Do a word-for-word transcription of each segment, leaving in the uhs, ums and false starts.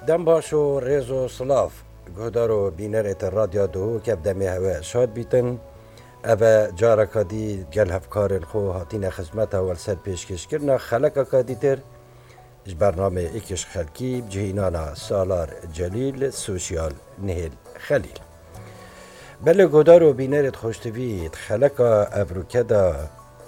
دم باشو ریزو سلاف گودارو بینرت رادیو دو که بدمی هوا شاد بیتن اوه جارا کدی گل هفکار خو هاتین خدمت اول سر پیشکش کرنا خلق کدی تر اش برنامه ایکش خلکی بجهینانا سالار جلیل سوشیال نهل خلیل بله گودارو بینرت خوشتوید خلق افروکدا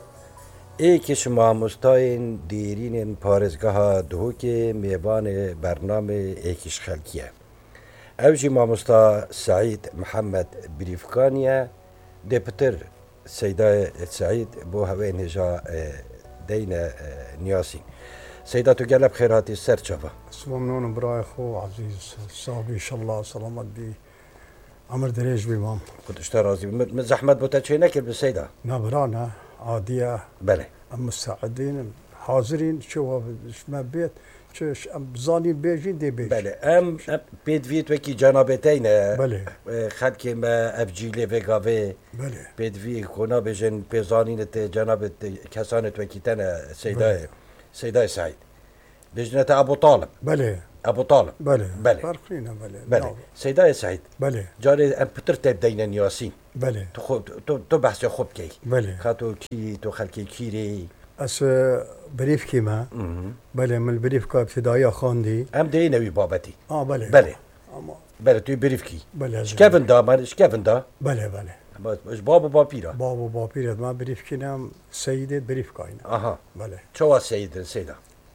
ایکش ماموستاین دیرین پارزگاه دو که میوان برنامه ایکش خلکیه اوجی ماموستا سعید محمد بریفکانیه دپتر سیدا سعید بو هوای نجا دین نیاسین سیدا تو گلب خیراتی سر چفا ممنون برای خو عزیز صاحبی انشالله سلامت بی عمر دریج بی مام خودش رازی زحمت بوده چه نکر به سیدا نه برا نه عادیه بله مستعدين حاضرين شو ما بيت شو بزاني بيجين دي بيج بله ام بيت فيت وكي جنابتين بله خد ما افجيلي فيغافي بله بيت في كونا بيجن بيزانين جنابت كسانت وكي تنا سيداي سيداي سعيد بيجنة ابو طالب بله ابو طالب بله بله فرقينا بله بله سيداي سعيد بله جاري ام بتر تبدين ياسين بله تو خب تو تو بحث خوب کی بله خاطو کی تو خلکی کیری اس بريف كيما بله من البريف كا ابتدائيه خاندي ام دی نوی بابتی اه بله بله أما بله توی بریف کی بله شکفن دا من شکفن دا بله بله اش بابا بابیرا بابا بابير ما بريف كينا سيدة بريف كاينا آها بله شو سيد سيدا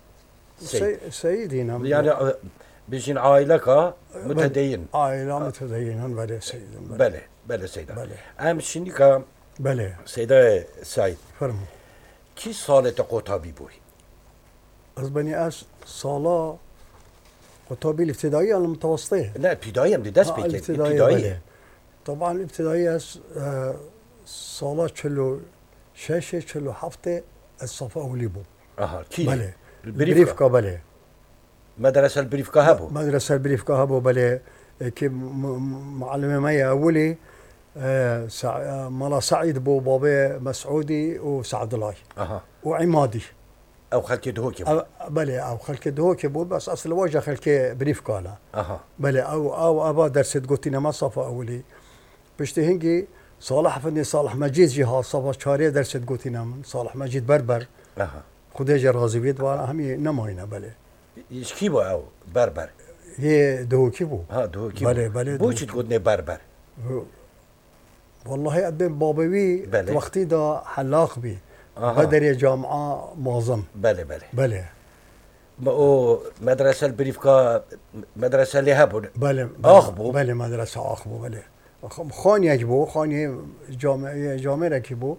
سي سيدنا يعني بيجين عائلة كا متدين عائلة متدينة بله سيد بله بله سيدا بله ام شنی کا بله سيدا سعيد فرمو کی سالت قطابی بوی از بني اس صالة قطابي الابتدائية ولا المتوسطية؟ نه ابتدایی هم دی دست آه، بیکن الابتدائية ابتدایی بله. طبعا الابتدائية اس آه، صالة چلو شاشة چلو هفته الصف أولي بو آها کی بله البريفكا بريفكا بله مدرسة البريفكا هبو مدرسة البريفكا هبو بله كي م- م- معلمة مية أولي آه، سع... آه، مالا سعيد بو بابا مسعودي وسعد الله اها وعمادي او خلکی دهوکی أو بله أو خلك دهوكي بو بس أصل وجه خلك بريفكا لا اها بله او او ابا درست قوتينا ما صفا اولي بشتي هنجي صالح فني صالح مجيد جهاز صفا شاري درست قوتينا من صالح مجيد بربر اها خديجه رازي بيت وانا همي نماينا بله ايش كيبو او بربر هي دهوكي بو ها دهوکی بله بله بوچی تقولني بربر والله ابن بابوي بله. وقتي دا حلاق بي أها. بدري جامعه معظم بله بله بله ما او مدرسة البريفكا مدرسة اللي هبو بله آخبو. بله مدرسه اخبو بله خان يجبو خاني جامعه جامعه ركبو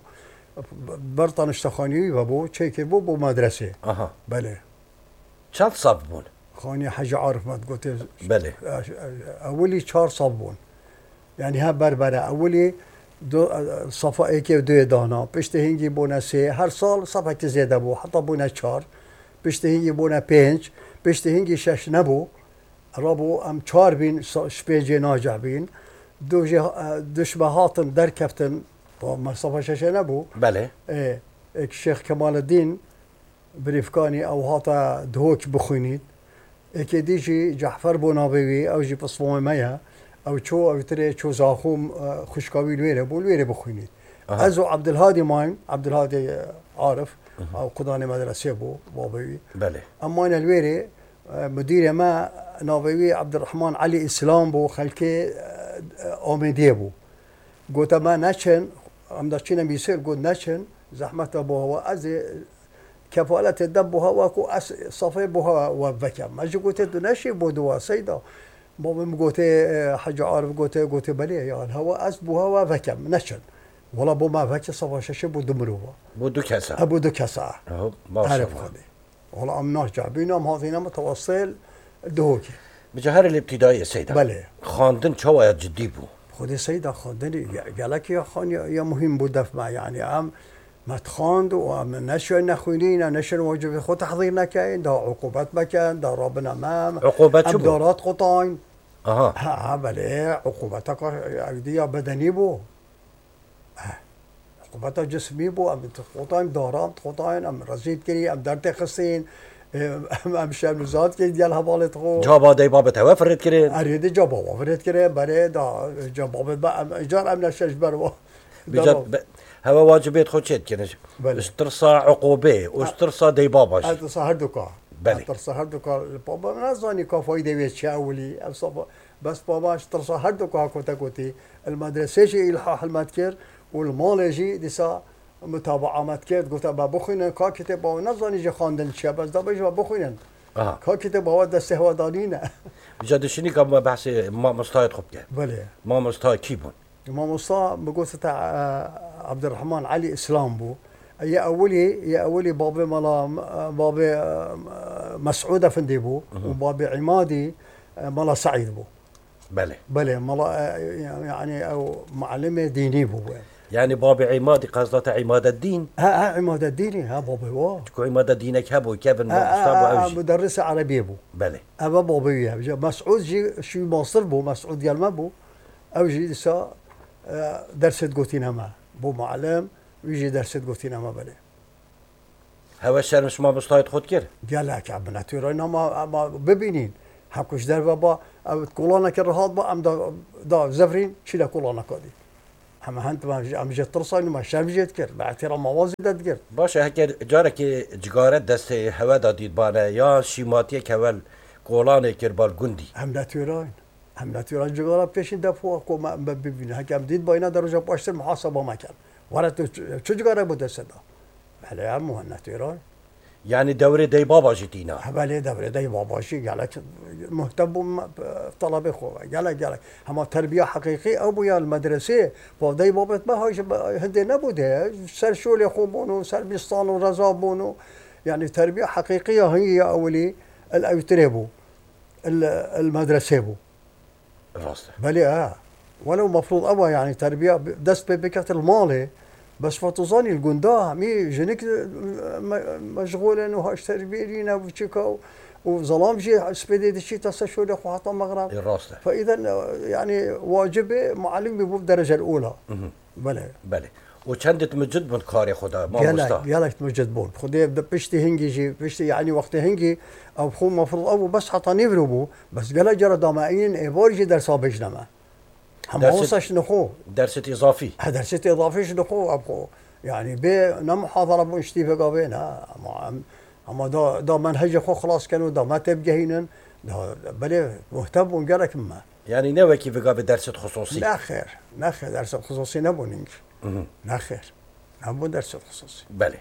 برطن اشتخاني وبو تشيكي بو بو مدرسه اها بله چند صف بون خاني حاجه عارف ما قلت بله اولي چهار صابون يعني ها بربره اولي دو صفا ايكي دو دانا پشت هنگي بونا سه هر سال صفا که زیاده بو حتی بونا چهار پشت هنگي بونا پنج پشت هنگي شش نبو رابو ام چهار بین شپیجی ناجع بین دو دشبه هاتن در کفتن ما صفا شش نبو بله ايه الشيخ كمال الدين بريفكاني او هاتا دهوك بخونيد اكي ديجي جعفر بونابوي او جي بصفوم ميا او شو او تري شو زاخوم خشكاوي الويره بو الويره بخونيد أها. ازو عبد الهادي ماين عبد الهادي عارف او قضاني مدرسه بو بابوي بله اما انا الويره مدير ما نابوي عبد الرحمن علي اسلام بو خلكي اوميدي بو قلت ما نشن عم داشتينا بيصير قلت نشن زحمته بو هو از كفالة الدب هو كو أس صفي بوها وبكم ما قلت نشي بودوا سيدا بابا قلت حاج عارف قلت قلت بلي يعني هو أس بوها وبكم نشن ولا بو ما فك صفا شش بو دمروا بودو كسا ابو دكسا اهو ما شاء عارف الله خدي والله ام ناس جابينهم هذين متوصل دهوكي بجهر الابتدائي سيدا بله خاندن شو جدي بو خدي سيدا خدني قال لك يا خان يا مهم بدف ما يعني عم ما تخاند ومن نشر نخونينا نشر واجب خود تحضيرنا كاين دا عقوبات مكان دا ربنا ما عقوبات شو بو؟ دارات قطاين اها ها بله عقوباتك عقدية بدني بو ها عقوباتك جسمي بو ام قطاين دارات قطاين ام رصيد كري ام درت خسين امشب نزاد که دیال حوالت خو جابا دی بابت هوا فرد کرد اريد جابا وفرت كره بري دا جابا با ايجار امنا شش بروا بجد هوا واجبيت خود شد كنش بله. استرصى عقوبه واسترصى دی باباش هذا صهر دوكا بله. ترصى هر دوكا بابا ما زاني كا فايده ويش اولي أصاب- بس باباش ترصى هر دوكا كوتا كوتي المدرسه شي الحاح المتكر والمال جي ديسا متابعه متكر قلت با بخوين كا كتاب نزاني جي خاندن شي بس دا بيجوا بخوين اه كا كتاب هو دسته هو دانينا بجد شنو كم بحث ما مستعد خب كان بله ما مستعد كيبون امام موسى بقول تاع عبد الرحمن علي اسلام بو يا اولي يا اولي بابي ملا بابي مسعود افندي بو وبابي عمادي ملا سعيد بو بله بله ملا يعني او معلمه ديني بو يعني بابي عماد قصده عماد الدين ها ها عماد الديني ها بابي وا كو عماد دينك هبو كيفن ها- مستعد ها- اوجي مدرسه عربيه بو بله ابا بابي جا مسعود جي شي مصر بو مسعود ديال ما بو او جي دسا درست قوتينا ما بو معلم ويجي درست قوتينا ما بله هوا الشهر مش ما مستعد خود كر قال لك عم ناتورا اینا ما ما ببینین حکوش در بابا او کولانا که رهاد با ام دا دا زفرین چی دا کولانا کدی هم هنت ما ام جت ترصاین ما شام جت کرد با احترام موازی داد کرد باشه هكر جارك جگارت دست هوا دادید بانه یا شیماتی کول قولانه کربال گندی هم ناتورا هم ناتورا جگارا پیشین دفعه کو ما ببینین هک ام دید با اینا درجه پاشتر محاسبه ما کرد ورا تو چه جگارا بود صدا بله هم ناتورا يعني دوري دي بابا جيتينا بله دوره دی باباشی قال لك مهتم بطلبه خو قال لك قال لك هم تربيه حقيقي ابو يا المدرسه فدي بابت ما هاش هندي نبوده سر شولي خوبونو سر بيستان ورزابونو يعني تربيه حقيقيه هي يا اولي الاوتريبو المدرسه بو راسته بله اه ولو مفروض ابا يعني تربيه دست ببكت المالي بس فتوزاني الجنداه مي جنك مشغول انه هاش تربيرينا وشيكا وظلام جي سبيدي دشي تسشو لك وحطا مغرب راسته فاذا يعني واجبه معلم بيبو بالدرجه الاولى بله بله وچندت مجد من كاري خدا ما قالك مستا قالك مجد بون خدي بشتي هنجي جي بشتي يعني وقت هنجي او خو مفروض ابو بس حطا نيفربو بس قال جرى ضمائين ايبورجي درسا بجنما هم درست- وصش نخو درست اضافي هذا درست اضافي شنو خو ابخو يعني بي نمحاضره بو اشتي فقابين ها اما اما دا دا منهج خو خلاص كانوا دا ما تبقى هنا دا بلي مهتم ونقالك ما يعني نوى كيف قابل درست خصوصي لا خير لا خير درس خصوصي نبو نينك مهم. لا خير نبو درس خصوصي بله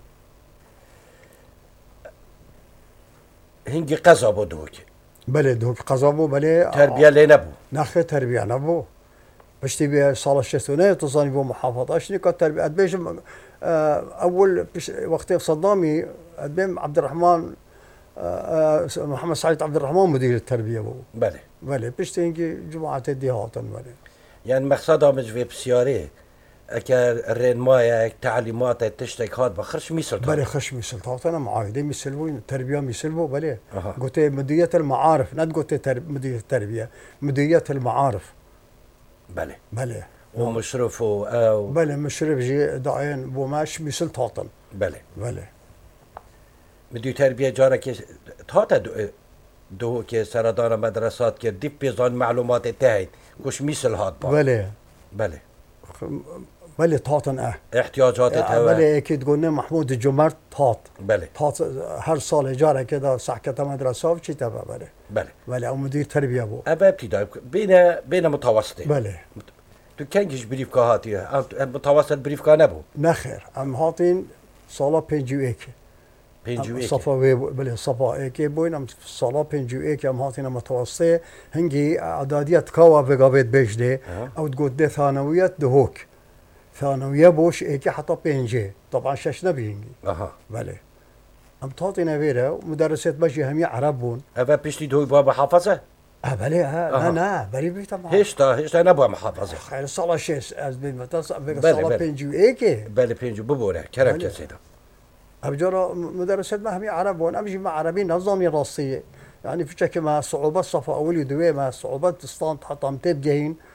هنجي قزا بدوك بلي دوك قزابو بلي تربية لنبو ناخذ تربيه نبو باش تبي صالة الشتونية تصاني بو محافظة شنو كانت تربية أدبيش أول بش وقت صدامي أدبيم عبد الرحمن آه، آه، محمد سعيد عبد الرحمن مدير التربية بو بله بله باش تنجي جماعة الدهات بله يعني مقصدها مش في بسياري اكا الرين مايا تعليمات تشتك هاد بخرش ميسر بله خشمي سلطات أنا معاهدين ميسلبون التربية ميسلبو بله أها. قلت مديرية المعارف لا قلت ترب مديرية التربية مديرية المعارف بله بله ومشرف او بله مشرف جي داين بو ماش ميسلطات بله بله مدير تربية جارك تاتا دو, دو كي سردان مدرسات كي ديب بيزان معلومات تاعي كوش ميسل هاد با بله بله بله تاتن اه احتياجات توا بله اكيد قلنا محمود الجمر تات بله تات هر سال جاره كده سحكة مدرسة وشي تبع بله بله بله او مدير تربية بو ابا ابتدائي بين بين متوسطين بله تو كانش بريف هاتي متوسط بريف نبو نخير ام هاتين سالا پنجو ایک بينجو ايك صفا وي بله صفا ایک بوين ام سالا پنجو ایک ام هاتين متوسطة هنجي اعدادية كاوا بقابت بجده أه. او تقول ده ثانوية دهوك ثانوية بوش ايك حتى بينجي طبعا شش نبي هنجي اها بله ام تعطينا فيرا ومدرسات بجي هم عربون ابا بيشتي دوي بابا حافظه اه بله ها أها. لا لا بلي بي طبعا هشتا هشتا نبو محافظه خير صلاة شيس از بين متص بين بله، صلاة بله. بينجو ايكي بله بينجو ببوره كرم بله. كسيدا ابجرا مدرسات ما هم عرب وانا امشي مع عربيين نظامي راسية يعني في شكل مع صعوبات صفا اولي دوي مع صعوبات اسطان حتى متبجين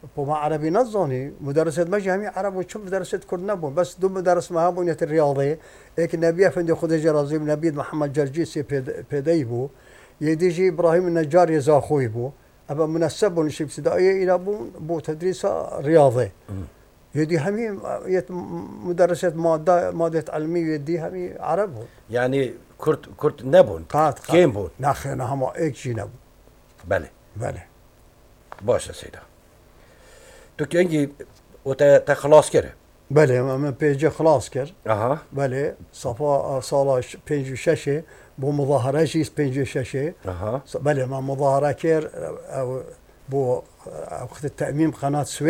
بوما عربي نظني مدرسة مجامي عرب وشو مدرسة كرنبون بس دو مدرس ما بنية الرياضية لكن نبي أفندي خديجة رازيم نبي محمد جرجيسي بيديبو يديجي إبراهيم النجار يزاخويبو أبا منسبون شيء ابتدائية إلى بو بو تدريس رياضي يدي همي يت مدرسة مادة مادة علمية يدي همي عرب يعني كرت كرت نبون كيم بون ناخنا هم إيك شيء نبون بله بله باشه سيدا تو كينجي وتا خلاص كره بله من بيجي خلاص كر اها بله صفا صالة بيجي شاشة بو مظاهرة جيس بيجي شاشة اها بله ما مظاهرة كير أو بو وقت التأميم قناة سويس